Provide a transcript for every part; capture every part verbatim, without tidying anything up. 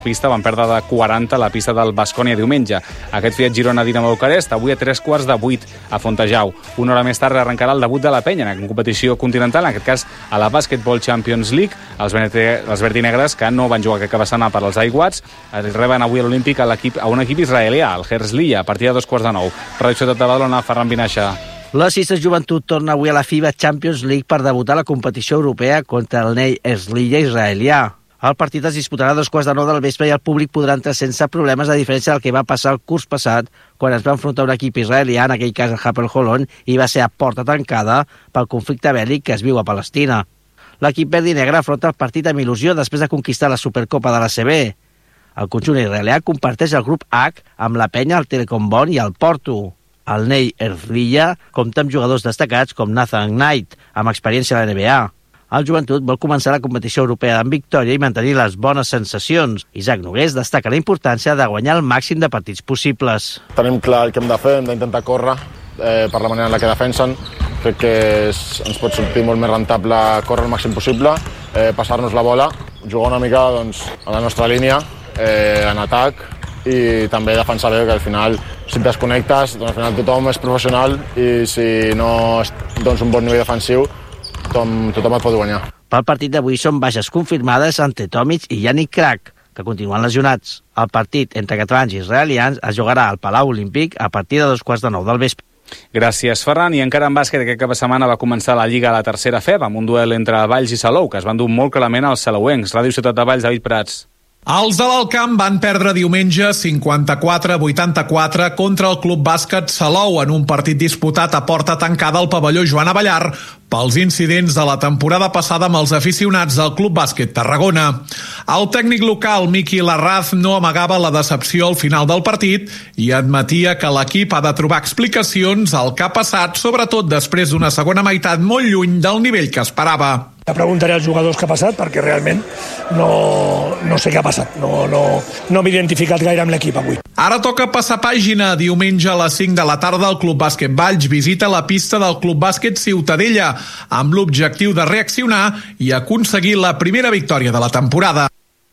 pista van perdre de quaranta a la pista del Baskonia diumenge. Aquest Fiat Girona Dinamo Bucarest avui a tres quarts de vuit a Fontejau. Una hora més tard arrencarà el debut de la penya en competició continental, en aquest cas a la Basketball Champions League. Els, els verdinegres, que no van jugar aquesta vessana per als aiguats, reben avui a l'Olímpic a, a un equip israelià, el Herzliya, a partir de dos quarts de nou. Ràdio Ciutat de Badalona, Ferran Vinaixa. La Sisses Joventut torna avui a la FIBA Champions League per debutar a la competició europea contra el Ney Herzliya israelià. El partit es disputarà a dos quarts de nou del vespre i el públic podrà entrar sense problemes, a diferència del que va passar el curs passat, quan es va enfrontar un equip israelià, en aquell cas el Hapoel Holon, i va ser a porta tancada pel conflicte bèl·lic que es viu a Palestina. L'equip verd i negre afronta el partit amb il·lusió després de conquistar la Supercopa de l'A C B. El conjunt israelià comparteix el grup H amb la Penya, el Telecom Bonn i el Porto. El Ney Herzliya compta amb jugadors destacats com Nathan Knight, amb experiència a la N B A. El Joventut vol començar la competició europea amb victòria i mantenir les bones sensacions. Isaac Nogués destaca la importància de guanyar el màxim de partits possibles. Tenim clar el que hem de fer, hem d'intentar córrer eh, per la manera en la que defensen. Crec que és, ens pot sortir molt més rentable córrer el màxim possible, eh, passar-nos la bola, jugar una mica doncs, a la nostra línia, eh, en atac, i també defensar bé, que al final, si et desconnectes, doncs al final tothom és professional i si no dones un bon nivell defensiu, Tothom, tothom et pot guanyar. Pel partit d'avui són baixes confirmades Ante Tomic i Yannick Krak, que continuen lesionats. El partit entre catalans i israelians es jugarà al Palau Olímpic a partir de dos quarts de nou del vespre. Gràcies, Ferran. I encara en bàsquet, aquest cap de setmana va començar la Lliga a la tercera F E B, amb un duel entre Valls i Salou, que es van dur molt clarament als salouencs. Ràdio Ciutat de Valls, David Prats. Els de l'Alt Camp van perdre diumenge cinquanta-quatre a vuitanta-quatre contra el Club Bàsquet Salou en un partit disputat a porta tancada al pavelló Joan Avellar pels incidents de la temporada passada amb els aficionats del Club Bàsquet Tarragona. El tècnic local, Miqui Larraz, no amagava la decepció al final del partit i admetia que l'equip ha de trobar explicacions al que ha passat, sobretot després d'una segona meitat molt lluny del nivell que esperava. Ja preguntaré als jugadors què ha passat, perquè realment no, no sé què ha passat. No, no, no m'he identificat gaire amb l'equip avui. Ara toca passar pàgina. Diumenge a les cinc de la tarda el Club Bàsquet Valls visita la pista del Club Bàsquet Ciutadella amb l'objectiu de reaccionar i aconseguir la primera victòria de la temporada.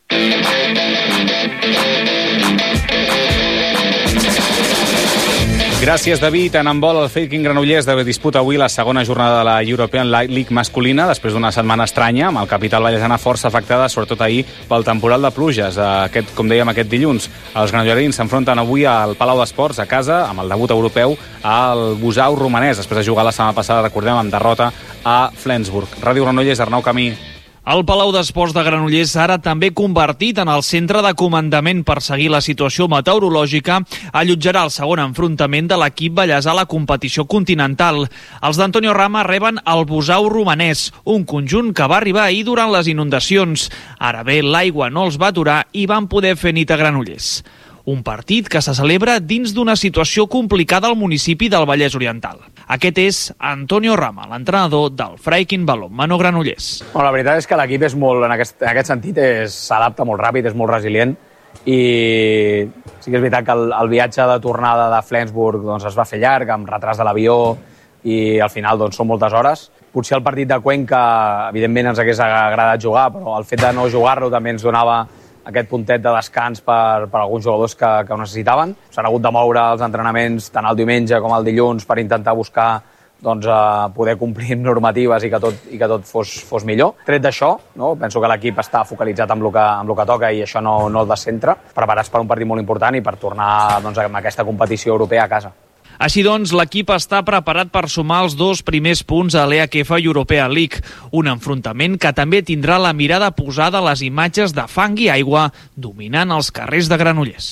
Gràcies, David. En handbol, el Falcon Granollers de disputa avui la segona jornada de la European League masculina, després d'una setmana estranya, amb el capital vallesana força afectada, sobretot ahir, pel temporal de pluges. Aquest, com dèiem, aquest dilluns, els granollerins s'enfronten avui al Palau d'Esports, a casa, amb el debut europeu, al Busau romanès, després de jugar la setmana passada, recordem, amb derrota a Flensburg. Ràdio Granollers, Arnau Camí. El Palau d'Esports de Granollers, ara també convertit en el centre de comandament per seguir la situació meteorològica, allotjarà el segon enfrontament de l'equip ballesà a la competició continental. Els d'Antonio Rama reben el Busau romanès, un conjunt que va arribar ahir durant les inundacions. Ara bé, l'aigua no els va aturar i van poder fer nit a Granollers. Un partit que se celebra dins d'una situació complicada al municipi del Vallès Oriental. Aquest és Antonio Rama, l'entrenador del Falcon Balonmano Granollers. Bueno, la veritat és que l'equip és molt, en aquest, en aquest sentit, s'adapta molt ràpid, és molt resilient, i sí que és veritat que el, el viatge de tornada de Flensburg doncs, es va fer llarg, amb retras de l'avió, i al final doncs, són moltes hores. Potser el partit de Cuenca, evidentment, ens hagués agradat jugar, però el fet de no jugar-lo també ens donava aquest puntet de descans per, per alguns jugadors que, que ho necessitaven. S'han hagut de moure els entrenaments tant el diumenge com el dilluns per intentar buscar doncs, eh, poder complir amb normatives i que tot, i que tot fos, fos millor. Tret d'això, no? Penso que l'equip està focalitzat amb el que, amb el que toca i això no, no el descentra, preparats per un partit molt important i per tornar doncs, a aquesta competició europea a casa. Així doncs, l'equip està preparat per sumar els dos primers punts a l'E H F European League, un enfrontament que també tindrà la mirada posada a les imatges de fang i aigua dominant els carrers de Granollers.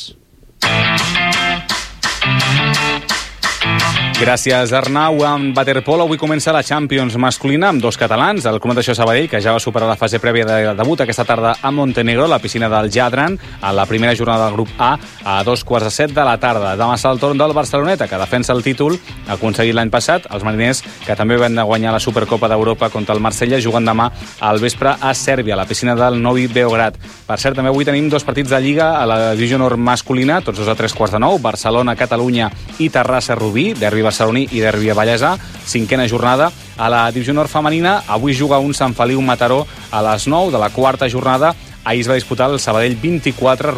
Gràcies, Arnau. En waterpolo avui comença la Champions masculina amb dos catalans, el Club Natació Sabadell, que ja va superar la fase prèvia de debut aquesta tarda a Montenegro, a la piscina del Jadran, a la primera jornada del grup A, a dos quarts de set de la tarda. Demà serà el torn del Barceloneta, que defensa el títol aconseguit l'any passat. Els mariners, que també van guanyar la Supercopa d'Europa contra el Marsella, juguen demà al vespre a Sèrbia, a la piscina del Novi Beograd. Per cert, també avui tenim dos partits de Lliga a la divisió nord masculina, tots dos a tres quarts de nou, Barcelona, Catalunya i Terrassa, Rubí, derbi barceloní i derbi vallesa, cinquena jornada. A la divisió nord femenina, avui juga un Sant Feliu Mataró a les nou de la quarta jornada ahir es va disputar el Sabadell vint-i-quatre,